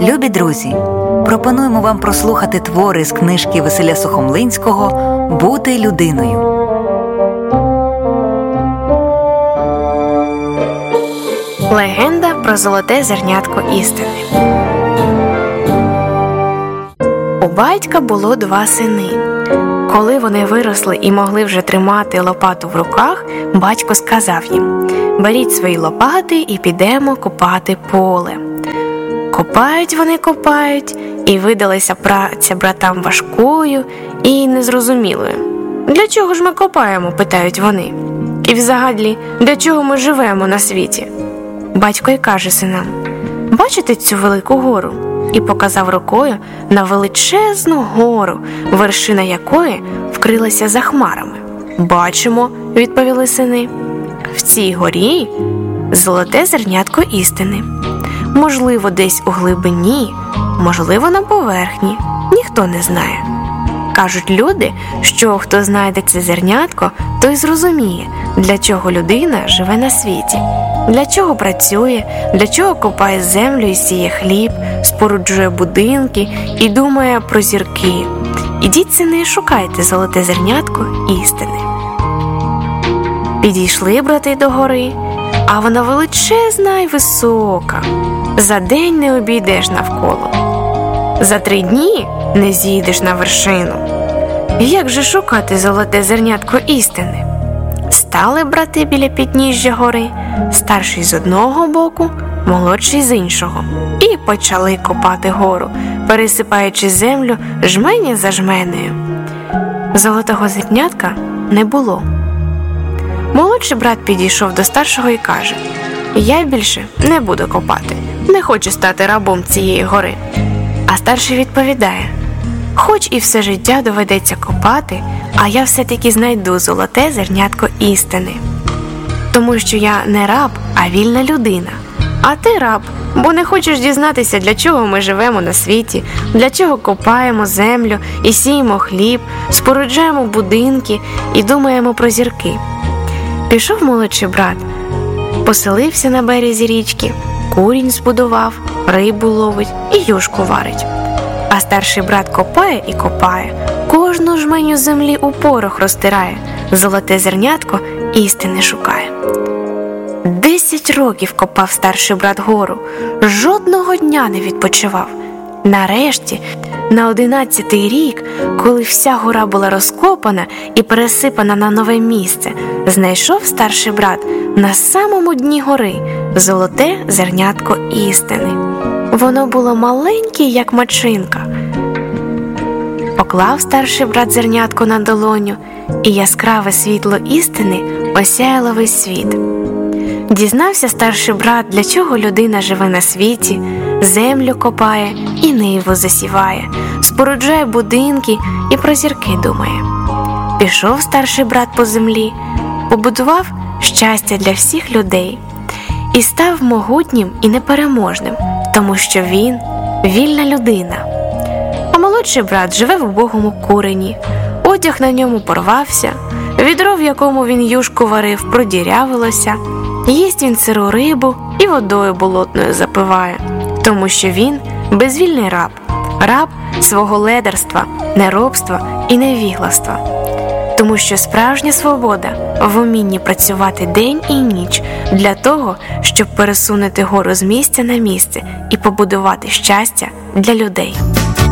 Любі друзі, пропонуємо вам прослухати твори з книжки Василя Сухомлинського «Бути людиною». Легенда про золоте зернятко істини. У батька було 2 сини. Коли вони виросли і могли вже тримати лопату в руках, батько сказав їм: «Беріть свої лопати і підемо копати поле». Копають, і видалася праця братам важкою і незрозумілою. «Для чого ж ми копаємо?» – питають вони. «І взагалі, для чого ми живемо на світі?» Батько й каже синам: «Бачите цю велику гору?» І показав рукою на величезну гору, вершина якої вкрилася за хмарами. «Бачимо», – відповіли сини. «В цій горі золоте зернятко істини. Можливо, десь у глибині, можливо, на поверхні. Ніхто не знає». Кажуть люди, що хто знайде це зернятко, той зрозуміє, для чого людина живе на світі, для чого працює, для чого копає землю і сіє хліб, споруджує будинки і думає про зірки. Ідіть, сини, і шукайте золоте зернятко істини. Підійшли брати до гори, а вона величезна і висока. За день не обійдеш навколо. За 3 дні не зійдеш на вершину. Як же шукати золоте зернятко істини? Стали брати біля підніжжя гори, старший з одного боку, молодший з іншого, і почали копати гору, пересипаючи землю жменя за жменею. Золотого зернятка не було. Молодший брат підійшов до старшого і каже: «Я більше не буду копати, не хочу стати рабом цієї гори». А старший відповідає: «Хоч і все життя доведеться копати, а я все-таки знайду золоте зернятко істини. Тому що я не раб, а вільна людина. А ти раб, бо не хочеш дізнатися, для чого ми живемо на світі, для чого копаємо землю і сіємо хліб, споруджуємо будинки і думаємо про зірки». Пішов молодший брат, поселився на березі річки, курінь збудував, рибу ловить і юшку варить. А старший брат копає і копає, кожну жменю землі у порох розтирає, золоте зернятко істини шукає. 10 років копав старший брат гору, жодного дня не відпочивав. Нарешті, на 11-й рік, коли вся гора була розкопана і пересипана на нове місце, знайшов старший брат на самому дні гори золоте зернятко істини. Воно було маленьке, як мачинка. Поклав старший брат зернятко на долоню, і яскраве світло істини осяяло весь світ. Дізнався старший брат, для чого людина живе на світі, землю копає і ниву засіває, споруджує будинки і про зірки думає. Пішов старший брат по землі, побудував щастя для всіх людей і став могутнім і непереможним, тому що він вільна людина. А молодший брат живе в убогому курені, одяг на ньому порвався, відро, в якому він юшку варив, продірявилося, їсть він сиру рибу і водою болотною запиває, тому що він безвільний раб, раб свого ледарства, неробства і невігластва. Тому що справжня свобода в умінні працювати день і ніч для того, щоб пересунути гору з місця на місце і побудувати щастя для людей.